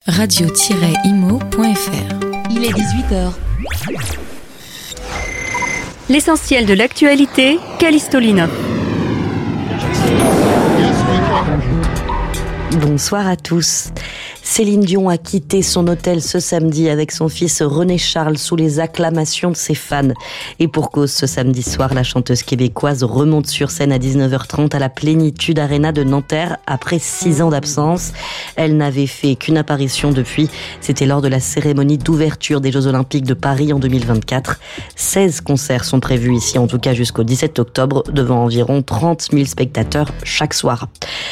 radio-imo.fr. Il est 18h. L'essentiel de l'actualité, Callisto Linov. Bonsoir à tous. Céline Dion a quitté son hôtel ce samedi avec son fils René Charles sous les acclamations de ses fans. Et pour cause, ce samedi soir, la chanteuse québécoise remonte sur scène à 19h30 à la Plénitude Arena de Nanterre après 6 ans d'absence. Elle n'avait fait qu'une apparition depuis. C'était lors de la cérémonie d'ouverture des Jeux Olympiques de Paris en 2024. 16 concerts sont prévus ici, en tout cas jusqu'au 17 octobre, devant environ 30 000 spectateurs chaque soir.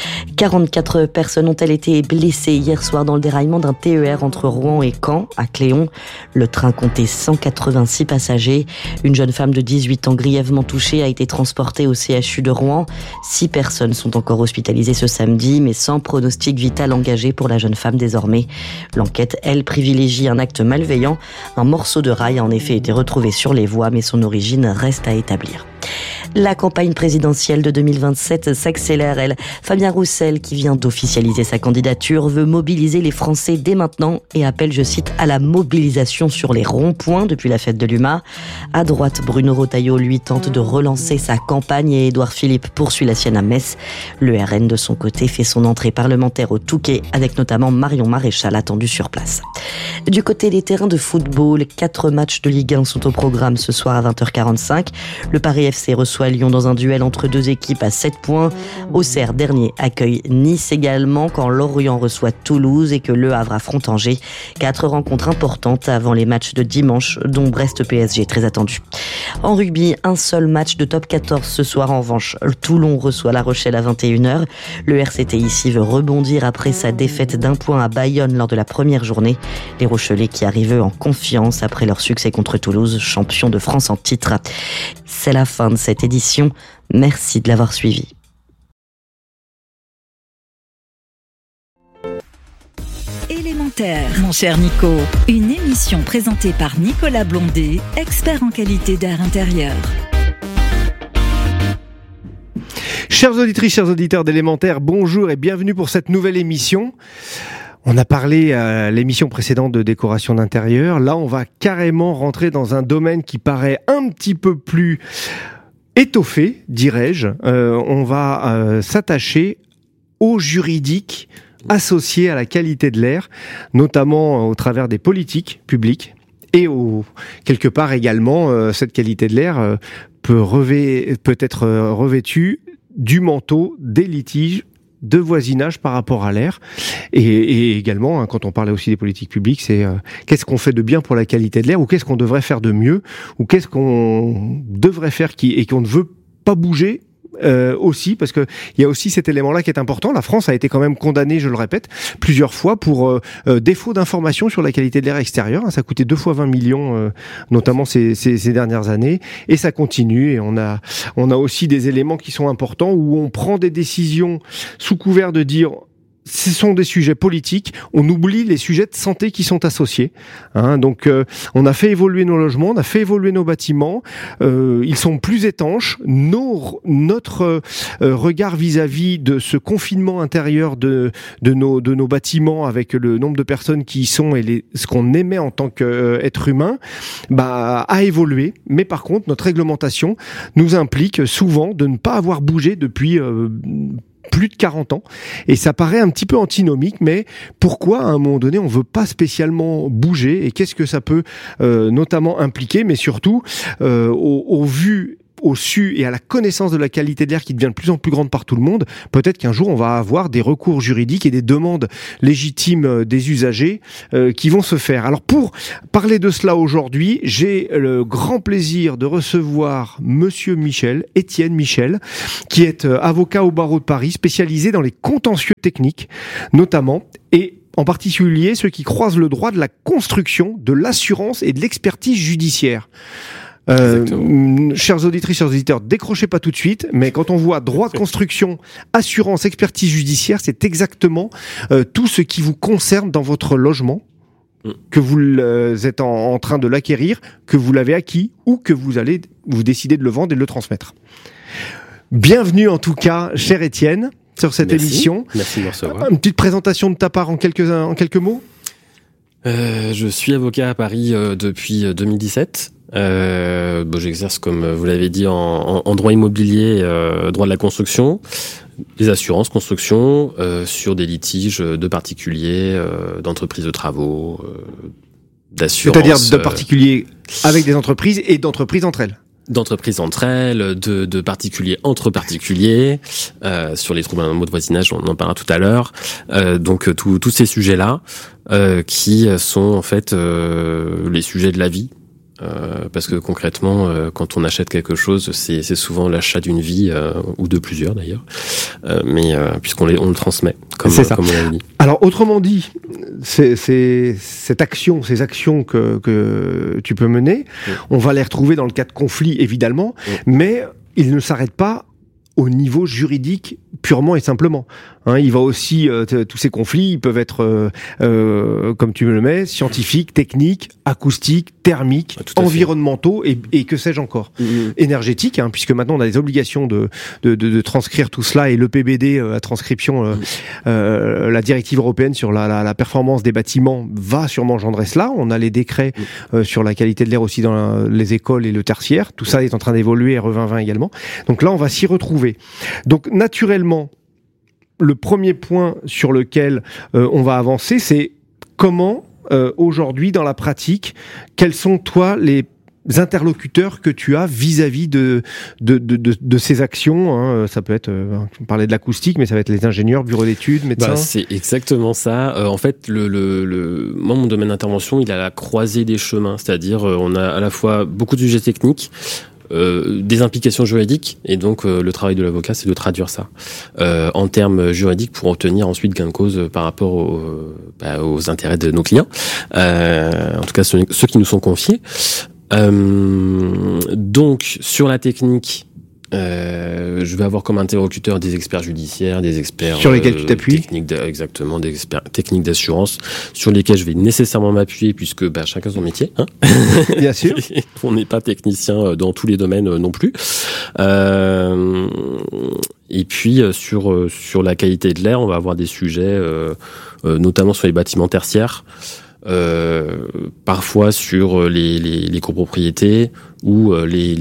44 personnes ont-elles été blessées hier soir dans le déraillement d'un TER entre Rouen et Caen, à Cléon. Le train comptait 186 passagers. Une jeune femme de 18 ans grièvement touchée a été transportée au CHU de Rouen. 6 personnes sont encore hospitalisées ce samedi, mais sans pronostic vital engagé pour la jeune femme désormais. L'enquête, elle, privilégie un acte malveillant. Un morceau de rail a en effet été retrouvé sur les voies, mais son origine reste à établir. La campagne présidentielle de 2027 s'accélère, elle. Fabien Roussel, qui vient d'officialiser sa candidature, veut mobiliser les Français dès maintenant et appelle, je cite, à la mobilisation sur les ronds-points depuis la fête de l'UMA. À droite, Bruno Retailleau, lui, tente de relancer sa campagne et Édouard Philippe poursuit la sienne à Metz. Le RN, de son côté, fait son entrée parlementaire au Touquet avec notamment Marion Maréchal attendu sur place. Du côté des terrains de football, 4 matchs de Ligue 1 sont au programme ce soir à 20h45. Le Paris FC reçoit Lyon dans un duel entre deux équipes à 7 points. Auxerre, dernier, accueille Nice également quand Lorient reçoit Toulouse et que Le Havre affronte Angers. 4 rencontres importantes avant les matchs de dimanche, dont Brest-PSG très attendu. En rugby, un seul match de top 14 ce soir en revanche. Toulon reçoit La Rochelle à 21h. Le RCT ici veut rebondir après sa défaite d'1 point à Bayonne lors de la première journée. Les Rochelais qui arrivent en confiance après leur succès contre Toulouse, champion de France en titre. C'est la fin de cette édition. Merci de l'avoir suivi. Élémentaire, mon cher Nico. Une émission présentée par Nicolas Blondet, expert en qualité d'air intérieur. Chères auditrices, chers auditeurs d'Élémentaire, bonjour et bienvenue pour cette nouvelle émission. On a parlé à l'émission précédente de décoration d'intérieur. Là, on va carrément rentrer dans un domaine qui paraît un petit peu plus étoffé, dirais-je. On va s'attacher au juridique associé à la qualité de l'air, notamment au travers des politiques publiques. Et quelque part également, cette qualité de l'air peut être revêtue du manteau des litiges de voisinage par rapport à l'air et également quand on parlait aussi des politiques publiques, c'est qu'est-ce qu'on fait de bien pour la qualité de l'air ou qu'est-ce qu'on devrait faire de mieux ou qu'est-ce qu'on devrait faire et qu'on ne veut pas bouger aussi, parce que il y a aussi cet élément-là qui est important. La France a été quand même condamnée, je le répète, plusieurs fois pour défaut d'information sur la qualité de l'air extérieur. Ça a coûté 2 fois 20 millions, notamment ces dernières années, et ça continue. Et on a aussi des éléments qui sont importants où on prend des décisions sous couvert de dire ce sont des sujets politiques, on oublie les sujets de santé qui sont associés. Donc, on a fait évoluer nos logements, on a fait évoluer nos bâtiments, ils sont plus étanches. Notre regard vis-à-vis de ce confinement intérieur de nos bâtiments avec le nombre de personnes qui y sont et ce qu'on émet en tant qu'être humain, a évolué. Mais par contre, notre réglementation nous implique souvent de ne pas avoir bougé depuis plus de 40 ans, et ça paraît un petit peu antinomique, mais pourquoi à un moment donné on veut pas spécialement bouger et qu'est-ce que ça peut notamment impliquer, mais surtout au vu, au su et à la connaissance de la qualité de l'air qui devient de plus en plus grande par tout le monde, peut-être qu'un jour on va avoir des recours juridiques et des demandes légitimes des usagers qui vont se faire. Alors pour parler de cela aujourd'hui, j'ai le grand plaisir de recevoir Monsieur Étienne Michel, qui est avocat au barreau de Paris, spécialisé dans les contentieux techniques notamment, et en particulier ceux qui croisent le droit de la construction, de l'assurance et de l'expertise judiciaire. Chères auditrices, chers auditeurs, décrochez pas tout de suite, mais quand on voit droit de construction, assurance, expertise judiciaire, c'est exactement tout ce qui vous concerne dans votre logement, que vous êtes en train de l'acquérir, que vous l'avez acquis ou que vous décidez de le vendre et de le transmettre. Bienvenue en tout cas, cher Étienne, sur cette émission. Merci de me recevoir. Une petite présentation de ta part en quelques mots. Je suis avocat à Paris depuis 2017. J'exerce, comme vous l'avez dit, en droit immobilier, droit de la construction, les assurances construction, sur des litiges de particuliers, d'entreprises de travaux, d'assurances. C'est-à-dire de particuliers avec des entreprises et d'entreprises entre elles. D'entreprises entre elles, de particuliers entre particuliers, sur les troubles de voisinage, on en parlera tout à l'heure. Donc tous ces sujets-là, qui sont en fait les sujets de la vie. Parce que concrètement, quand on achète quelque chose, c'est souvent l'achat d'une vie, ou de plusieurs d'ailleurs, mais puisqu'on le transmet, comme on l'a dit. Alors autrement dit, cette action, ces actions que tu peux mener, on va les retrouver dans le cas de conflit évidemment, mais ils ne s'arrêtent pas au niveau juridique purement et simplement. Il va aussi, tous ces conflits, ils peuvent être, comme tu me le mets, scientifiques, techniques, acoustiques, thermiques, environnementaux et que sais-je encore. Énergétiques, puisque maintenant on a des obligations de transcrire tout cela, et le PBD, la transcription, la directive européenne sur la performance des bâtiments va sûrement engendrer cela. On a les décrets sur la qualité de l'air aussi dans les écoles et le tertiaire. Tout ça est en train d'évoluer, RE 2020 également. Donc là, on va s'y retrouver. Donc naturellement, le premier point sur lequel on va avancer, c'est comment aujourd'hui dans la pratique, quels sont toi les interlocuteurs que tu as vis-à-vis de ces actions, ça peut être, on parlait de l'acoustique, mais ça va être les ingénieurs, bureaux d'études, médecins. C'est exactement ça. En fait, moi, mon domaine d'intervention, il est à la croisée des chemins, c'est-à-dire on a à la fois beaucoup de sujets techniques, des implications juridiques, et donc le travail de l'avocat, c'est de traduire ça en termes juridiques pour obtenir ensuite gain de cause par rapport aux intérêts de nos clients, en tout cas ceux qui nous sont confiés. Donc sur la technique, je vais avoir comme interlocuteur des experts judiciaires, des experts sur lesquels tu t'appuies, exactement, des experts techniques d'assurance sur lesquels je vais nécessairement m'appuyer, puisque chacun son métier, Bien sûr. On n'est pas technicien dans tous les domaines non plus. Et puis sur la qualité de l'air, on va avoir des sujets, notamment sur les bâtiments tertiaires. Parfois sur les copropriétés ou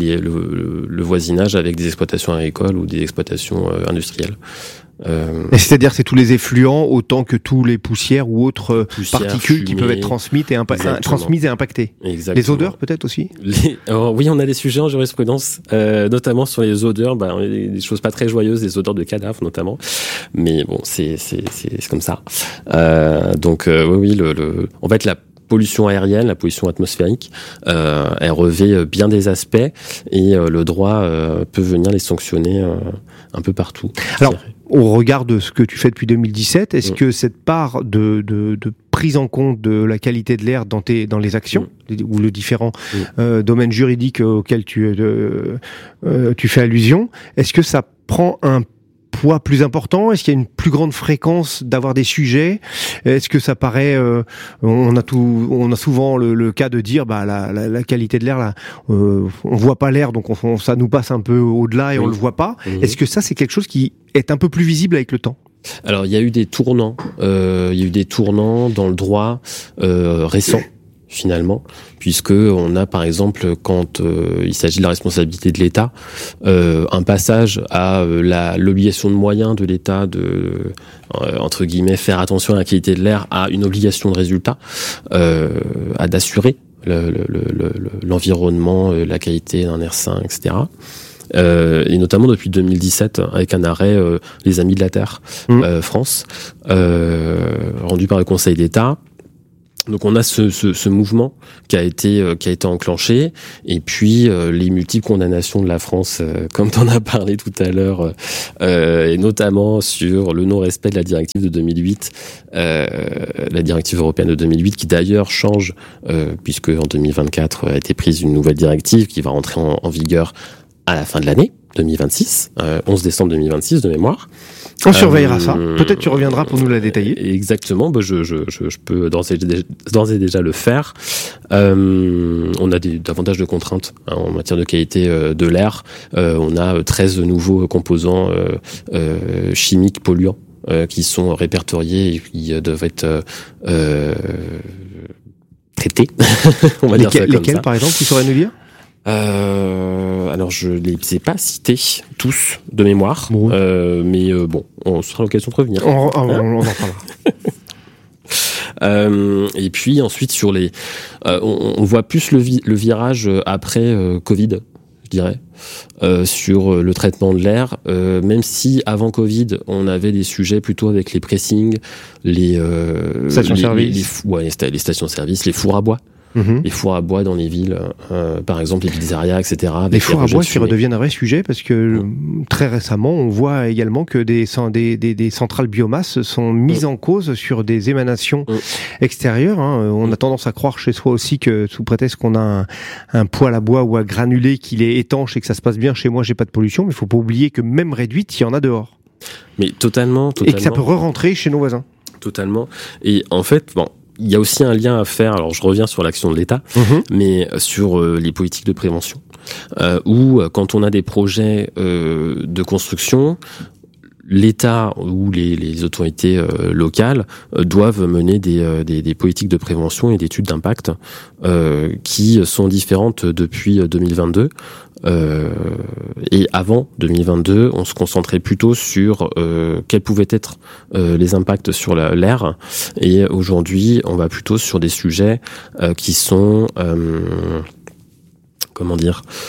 le voisinage avec des exploitations agricoles ou des exploitations industrielles. Et c'est-à-dire c'est tous les effluents autant que tous les poussières ou autres particules qui peuvent être transmises et impactées. Exactement. Les odeurs peut-être aussi. Oui, on a des sujets en jurisprudence, notamment sur les odeurs. On a des choses pas très joyeuses, des odeurs de cadavres notamment. Mais bon, c'est comme ça. Donc oui, en fait la pollution aérienne, la pollution atmosphérique, elle revêt bien des aspects, et le droit peut venir les sanctionner un peu partout. Alors, au regard de ce que tu fais depuis 2017, est-ce que cette part de prise en compte de la qualité de l'air dans les actions ou les différents domaines juridiques auxquels tu fais allusion, est-ce que ça prend un poids plus important? Est-ce qu'il y a une plus grande fréquence d'avoir des sujets? Est-ce que ça paraît on a souvent le cas de dire la qualité de l'air là, on voit pas l'air, donc ça nous passe un peu au-delà et on le voit pas. Est-ce que ça c'est quelque chose qui est un peu plus visible avec le temps? Alors il y a eu des tournants dans le droit récent, finalement, puisque on a par exemple, quand il s'agit de la responsabilité de l'État, un passage à l'obligation de moyens de l'État de entre guillemets faire attention à la qualité de l'air, à une obligation de résultat, à d'assurer l'environnement, la qualité d'un air sain, etc. Et notamment depuis 2017 avec un arrêt les Amis de la Terre France, rendu par le Conseil d'État. Donc on a ce mouvement qui a été enclenché, et puis les multiples condamnations de la France, comme tu en as parlé tout à l'heure, et notamment sur le non-respect de la directive de 2008, la directive européenne de 2008, qui d'ailleurs change, puisque en 2024 a été prise une nouvelle directive qui va rentrer en vigueur à la fin de l'année 2026, 11 décembre 2026 de mémoire. On surveillera ça. Peut-être tu reviendras pour nous la détailler. Exactement. Je peux d'ores et déjà le faire. On a davantage de contraintes en matière de qualité de l'air. On a 13 nouveaux composants chimiques polluants qui sont répertoriés et qui doivent être traiter. On va dire ça comme lesquels, ça. par exemple, tu saurais nous dire? Alors je les ai pas cités tous de mémoire, Bon. mais bon, on sera l'occasion de revenir. On en parlera. Et puis ensuite sur les, on voit plus le virage après Covid, je dirais, sur le traitement de l'air. Même si avant Covid, on avait des sujets plutôt avec les pressings, les stations-service, les stations-service, les fours à bois. Les fours à bois dans les villes, par exemple les pizzerias, etc. Les fours à bois qui redeviennent un vrai sujet parce que très récemment, on voit également que des centrales biomasse sont mises en cause sur des émanations extérieures. On a tendance à croire chez soi aussi que sous prétexte qu'on a un poêle à bois ou à granulé qu'il est étanche et que ça se passe bien chez moi, j'ai pas de pollution, mais il faut pas oublier que même réduite, il y en a dehors. Mais totalement. Et que ça peut re-rentrer chez nos voisins. Totalement. Et en fait, bon. Il y a aussi un lien à faire, alors je reviens sur l'action de l'État, mais sur les politiques de prévention, où quand on a des projets de construction, l'État ou les autorités locales doivent mener des politiques de prévention et d'études d'impact qui sont différentes depuis 2022. Et avant 2022, on se concentrait plutôt sur quels pouvaient être les impacts sur l'air. Et aujourd'hui, on va plutôt sur des sujets qui sont comment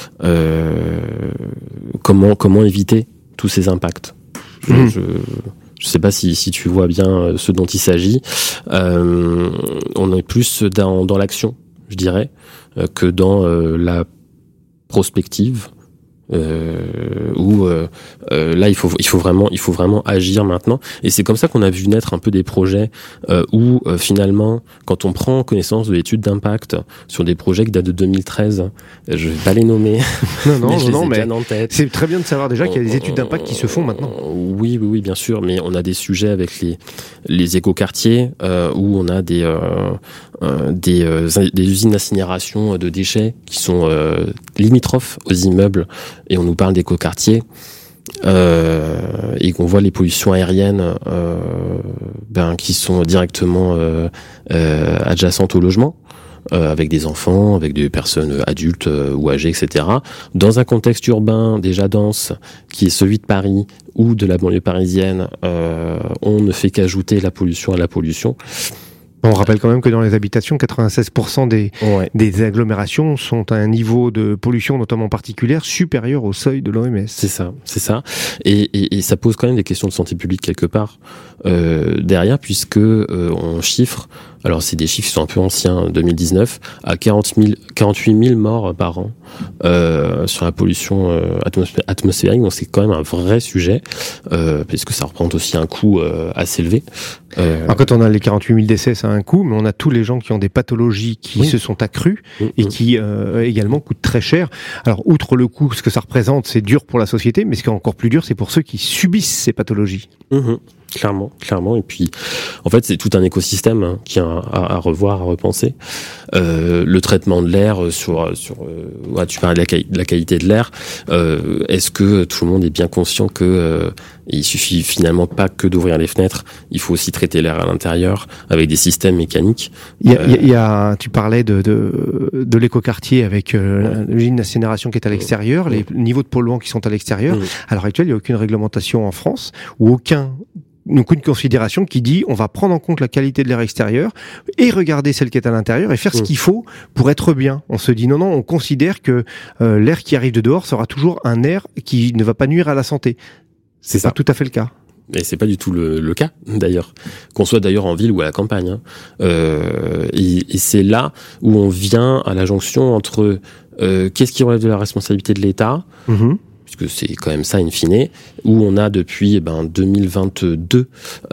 éviter tous ces impacts. Je sais pas si tu vois bien ce dont il s'agit. On est plus dans l'action, je dirais, que dans la prospective, où là il faut vraiment agir maintenant, et c'est comme ça qu'on a vu naître un peu des projets où finalement quand on prend connaissance de l'étude d'impact sur des projets qui datent de 2013, je vais pas les nommer, mais en tête. C'est très bien de savoir déjà qu'il y a des études d'impact qui se font maintenant. Oui, bien sûr, mais on a des sujets avec les écoquartiers où on a des usines d'incinération de déchets qui sont limitrophes aux immeubles, et on nous parle d'écoquartiers, et qu'on voit les pollutions aériennes qui sont directement adjacentes au logement, avec des enfants, avec des personnes adultes ou âgées, etc. Dans un contexte urbain déjà dense, qui est celui de Paris ou de la banlieue parisienne, on ne fait qu'ajouter la pollution à la pollution. On rappelle quand même que dans les habitations, 96% des agglomérations sont à un niveau de pollution, notamment particulière, supérieur au seuil de l'OMS. C'est ça. Et ça pose quand même des questions de santé publique quelque part derrière, puisque on chiffre, alors c'est des chiffres qui sont un peu anciens, 2019, à 48 000 morts par an sur la pollution atmosphérique. Donc c'est quand même un vrai sujet, puisque ça représente aussi un coût assez élevé. Alors quand on a les 48 000 décès, ça a un coût, mais on a tous les gens qui ont des pathologies qui se sont accrues et qui également coûtent très cher. Alors outre le coût, ce que ça représente, c'est dur pour la société, mais ce qui est encore plus dur, c'est pour ceux qui subissent ces pathologies. Clairement. Et puis, en fait, c'est tout un écosystème qui a à revoir, à repenser. Le traitement de l'air tu parlais de la qualité de l'air. Est-ce que tout le monde est bien conscient que il suffit finalement pas que d'ouvrir les fenêtres, il faut aussi traiter l'air à l'intérieur avec des systèmes mécaniques. Tu parlais de l'écoquartier avec l'usine d'incinération qui est à l'extérieur, les niveaux de polluants qui sont à l'extérieur. À l'heure actuelle, il n'y a aucune réglementation en France ou aucune considération qui dit on va prendre en compte la qualité de l'air extérieur et regarder celle qui est à l'intérieur et faire ce qu'il faut pour être bien. On se dit non, on considère que l'air qui arrive de dehors sera toujours un air qui ne va pas nuire à la santé. C'est pas tout à fait le cas. Et c'est pas du tout le cas, d'ailleurs. Qu'on soit d'ailleurs en ville ou à la campagne. Et c'est là où on vient à la jonction entre qu'est-ce qui relève de la responsabilité de l'État, puisque c'est quand même ça in fine, où on a depuis 2022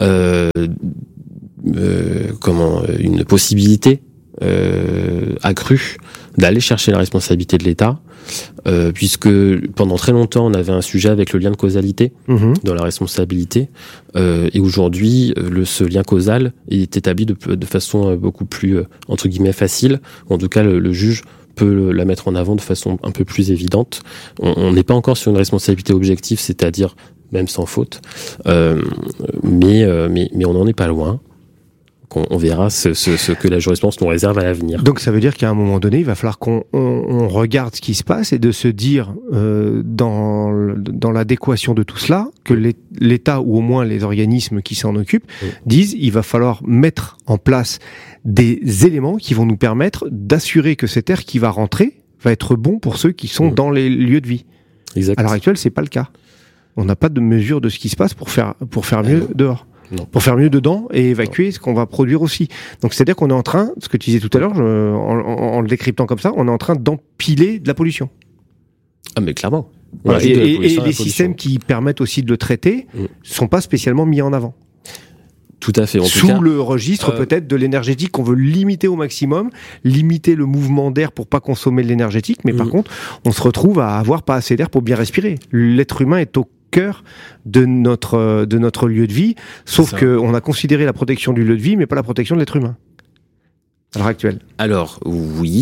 une possibilité accrue d'aller chercher la responsabilité de l'État, puisque pendant très longtemps on avait un sujet avec le lien de causalité dans la responsabilité, et aujourd'hui ce lien causal est établi de façon beaucoup plus entre guillemets facile. En tout cas le juge peut la mettre en avant de façon un peu plus évidente. On n'est pas encore sur une responsabilité objective, c'est-à-dire même sans faute, mais on n'en est pas loin. qu'on verra ce que la jurisprudence nous réserve à l'avenir. Donc ça veut dire qu'à un moment donné, il va falloir qu'on regarde ce qui se passe et de se dire dans l'adéquation de tout cela que l'État ou au moins les organismes qui s'en occupent disent il va falloir mettre en place des éléments qui vont nous permettre d'assurer que cet air qui va rentrer va être bon pour ceux qui sont dans les lieux de vie. Exact. À l'heure actuelle, c'est pas le cas. On n'a pas de mesure de ce qui se passe pour faire mieux dehors. Non. Pour faire mieux dedans et évacuer ce qu'on va produire aussi. Donc c'est-à-dire qu'on est en train, ce que tu disais tout à l'heure, en le décryptant comme ça, on est en train d'empiler de la pollution. Ah mais clairement. Voilà. Et les systèmes qui permettent aussi de le traiter sont pas spécialement mis en avant. Tout à fait. Sous le registre peut-être de l'énergétique qu'on veut limiter au maximum, limiter le mouvement d'air pour pas consommer de l'énergétique, mais par contre, on se retrouve à avoir pas assez d'air pour bien respirer. L'être humain est au cœur de notre lieu de vie, sauf qu'on a considéré la protection du lieu de vie, mais pas la protection de l'être humain. À l'heure actuelle. Alors, oui.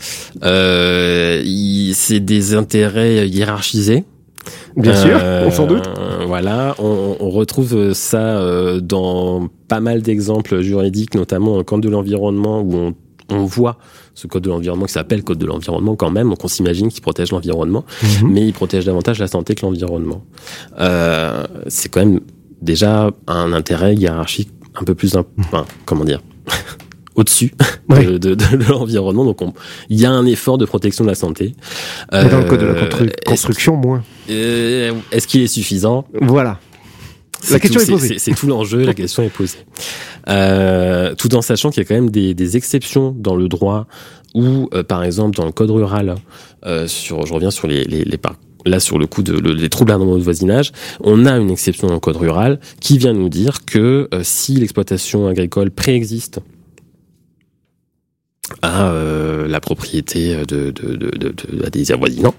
C'est des intérêts hiérarchisés. Bien sûr, on s'en doute. Voilà, on retrouve ça dans pas mal d'exemples juridiques, notamment dans le code de l'environnement, où on voit ce code de l'environnement qui s'appelle code de l'environnement quand même, donc on s'imagine qu'il protège l'environnement, mais il protège davantage la santé que l'environnement. C'est quand même déjà un intérêt hiérarchique un peu plus, au-dessus de l'environnement. Donc il y a un effort de protection de la santé. Mais dans le code de la construction, moins. Est-ce qu'il est suffisant ? Voilà. La question est posée. C'est tout l'enjeu, la question est posée. Tout en sachant qu'il y a quand même des exceptions dans le droit où, par exemple, dans le code rural, je reviens sur les parcs. Là, sur le coup des troubles anormaux de voisinage, on a une exception dans le code rural qui vient nous dire que si l'exploitation agricole préexiste à la propriété à des avoisinants,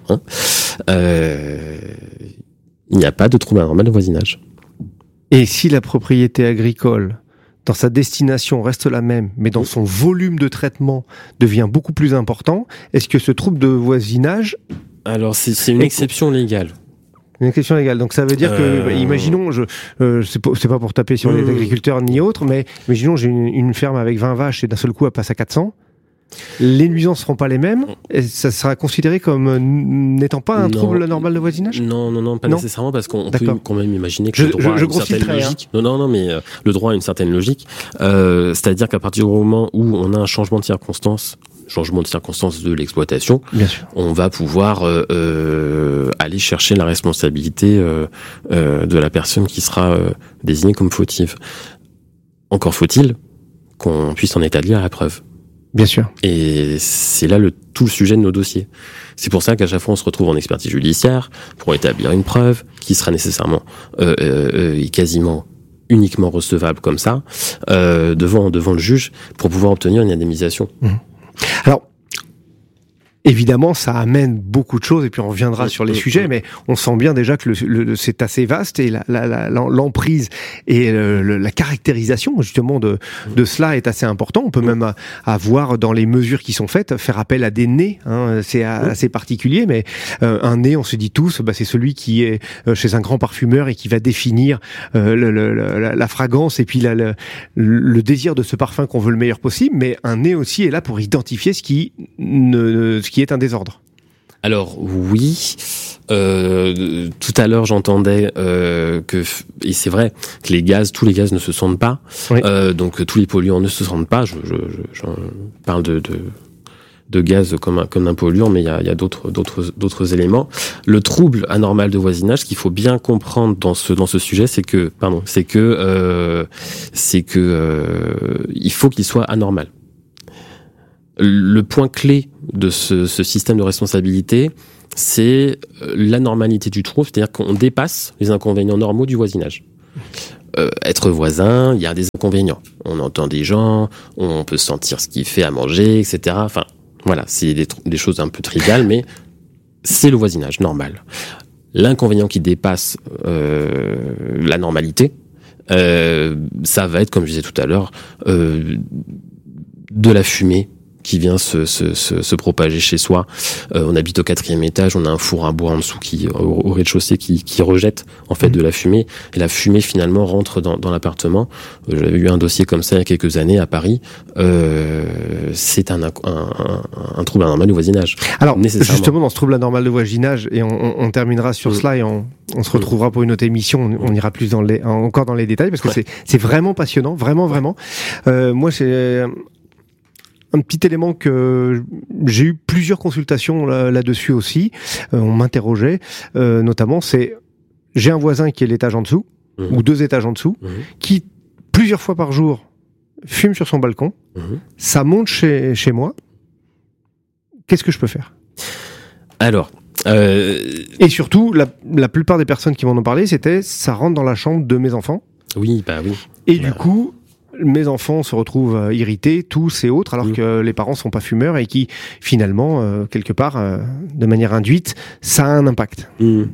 il n'y a pas de trouble anormal de voisinage. Et si la propriété agricole, dans sa destination, reste la même, mais dans son volume de traitement devient beaucoup plus important, est-ce que ce trouble de voisinage... Alors, c'est une exception légale. Une exception légale. Donc ça veut dire que, imaginons, c'est pas pour taper sur les agriculteurs ni autres, mais imaginons j'ai une ferme avec 20 vaches et d'un seul coup elle passe à 400. Les nuisances seront pas les mêmes. Et ça sera considéré comme n'étant pas un trouble normal de voisinage ? Non, pas nécessairement, parce qu'on peut quand même imaginer que le droit a une certaine logique. Non, mais le droit a une certaine logique. C'est-à-dire qu'à partir du moment où on a un changement de circonstances de l'exploitation, on va pouvoir aller chercher la responsabilité de la personne qui sera désignée comme fautive. Encore faut-il qu'on puisse en établir la preuve. Bien sûr. Et c'est là tout le sujet de nos dossiers. C'est pour ça qu'à chaque fois on se retrouve en expertise judiciaire pour établir une preuve qui sera nécessairement et quasiment uniquement recevable comme ça devant le juge pour pouvoir obtenir une indemnisation. Alors, évidemment, ça amène beaucoup de choses, et puis on reviendra sur les sujets, mais on sent bien déjà que c'est assez vaste, et l'emprise et la caractérisation justement de cela est assez important. On peut même avoir dans les mesures qui sont faites faire appel à des nez, c'est assez particulier, mais un nez, on se dit tous, c'est celui qui est chez un grand parfumeur et qui va définir la fragrance et puis le désir de ce parfum qu'on veut le meilleur possible, mais un nez aussi est là pour identifier ce qui est un désordre. Alors oui, tout à l'heure j'entendais et c'est vrai que tous les gaz ne se sentent pas, donc tous les polluants ne se sentent pas. Je parle de gaz comme un polluant, mais il y a d'autres éléments. Le trouble anormal de voisinage, ce qu'il faut bien comprendre dans ce sujet, c'est que il faut qu'il soit anormal. Le point clé de ce système de responsabilité, c'est l'anormalité du trouble, c'est-à-dire qu'on dépasse les inconvénients normaux du voisinage. Être voisin, il y a des inconvénients. On entend des gens, on peut sentir ce qu'il fait à manger, etc. Enfin, voilà, c'est des choses un peu triviales, mais c'est le voisinage normal. L'inconvénient qui dépasse la normalité, ça va être, comme je disais tout à l'heure, de la fumée qui vient se propager chez soi. On habite au 4e étage, on a un four à bois en dessous au rez-de-chaussée qui rejette en fait de la fumée, et la fumée finalement rentre dans l'appartement. J'avais eu un dossier comme ça il y a quelques années à Paris. C'est un trouble anormal du voisinage. Alors justement dans ce trouble anormal de voisinage, et on terminera sur cela, et on se retrouvera pour une autre émission, on ira plus encore dans les détails, parce que c'est vraiment passionnant, vraiment. Moi c'est un petit élément que j'ai eu plusieurs consultations là-dessus aussi. On m'interrogeait, notamment, c'est j'ai un voisin qui est l'étage en dessous, ou 2 étages en dessous, qui plusieurs fois par jour fume sur son balcon. Ça monte chez moi. Qu'est-ce que je peux faire ? Alors. Et surtout, la plupart des personnes qui m'en ont parlé, c'était ça rentre dans la chambre de mes enfants. Oui, bah oui. Et du coup, mes enfants se retrouvent irrités, tous et autres, alors que les parents sont pas fumeurs, et qui, finalement, quelque part, de manière induite, ça a un impact.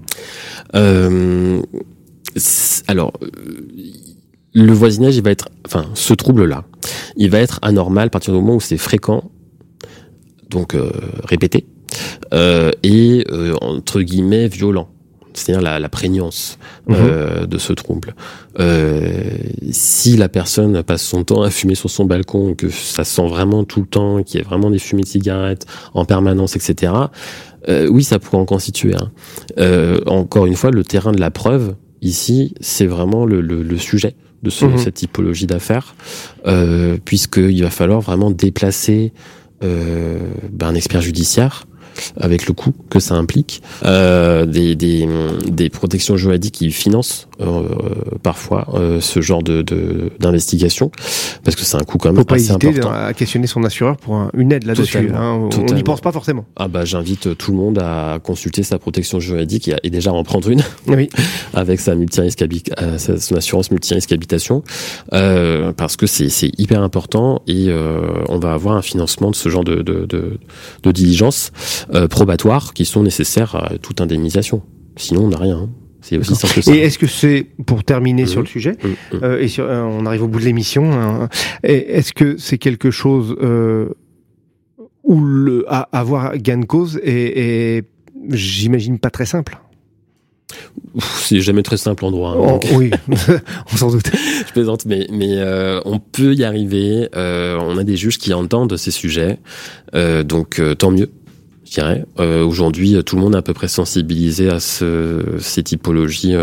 Alors, le voisinage, il va être, ce trouble-là, il va être anormal à partir du moment où c'est fréquent, donc répété, et entre guillemets violent. C'est-à-dire la prégnance de ce trouble. Si la personne passe son temps à fumer sur son balcon, que ça sent vraiment tout le temps, qu'il y a vraiment des fumées de cigarettes en permanence, etc., oui, ça pourrait en constituer un. Encore une fois, le terrain de la preuve, ici, c'est vraiment le sujet de cette typologie d'affaires, puisqu'il va falloir vraiment déplacer un expert judiciaire, avec le coût que ça implique, des protections juridiques qui financent parfois ce genre d'investigation, parce que c'est un coût quand même assez important. Faut pas hésiter à questionner son assureur pour une aide là-dessus. On n'y pense pas forcément. J'invite tout le monde à consulter sa protection juridique et déjà en prendre une, avec sa son assurance multirisque habitation, parce que c'est hyper important, et on va avoir un financement de ce genre de diligence probatoires qui sont nécessaires à toute indemnisation. Sinon, on n'a rien. C'est aussi simple que ça. Et est-ce que c'est, pour terminer sur le sujet, on arrive au bout de l'émission, est-ce que c'est quelque chose où avoir gain de cause est j'imagine pas très simple? C'est jamais très simple en droit. Oui, on s'en doute. Je plaisante, mais on peut y arriver. On a des juges qui entendent ces sujets, donc tant mieux. Je dirais. Aujourd'hui, tout le monde est à peu près sensibilisé à ces typologies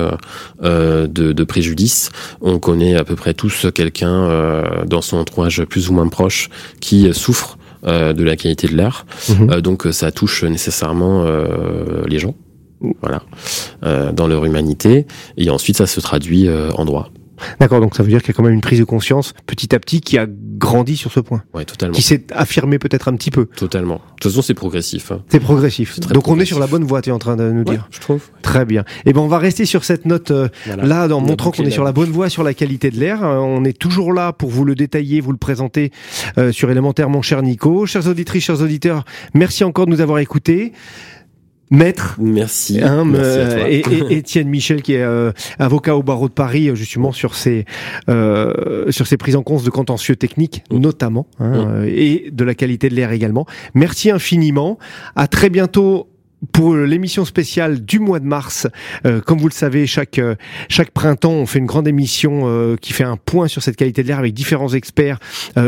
de préjudice. On connaît à peu près tous quelqu'un dans son entourage plus ou moins proche qui souffre de la qualité de l'air. Donc ça touche nécessairement les gens, voilà, dans leur humanité. Et ensuite, ça se traduit en droit. D'accord, donc ça veut dire qu'il y a quand même une prise de conscience petit à petit qui a grandi sur ce point. Ouais, totalement. Qui s'est affirmé peut-être un petit peu. Totalement. De toute façon, c'est progressif. C'est progressif. Donc on est sur la bonne voie, tu es en train de nous dire. Je trouve. Très bien. Et on va rester sur cette note là, en montrant qu'on est sur la bonne voie sur la qualité de l'air. On est toujours là pour vous le détailler, vous le présenter sur Élémentaire, mon cher Nico. Chères auditrices, chers auditeurs, merci encore de nous avoir écoutés. Maître. Merci. Merci à toi. Et Étienne Michel, qui est avocat au barreau de Paris, justement sur ces prises en compte de contentieux techniques, notamment, et de la qualité de l'air également. Merci infiniment. À très bientôt pour l'émission spéciale du mois de mars. Comme vous le savez, chaque printemps, on fait une grande émission qui fait un point sur cette qualité de l'air avec différents experts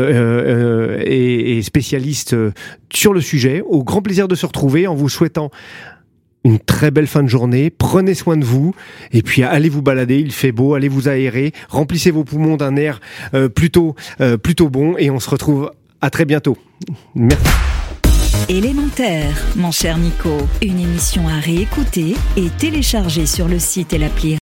et spécialistes sur le sujet. Au grand plaisir de se retrouver, en vous souhaitant une très belle fin de journée, prenez soin de vous, et puis allez vous balader, il fait beau, allez vous aérer, remplissez vos poumons d'un air plutôt bon, et on se retrouve à très bientôt. Merci. Élémentaire, mon cher Nico, une émission à réécouter et télécharger sur le site et l'appli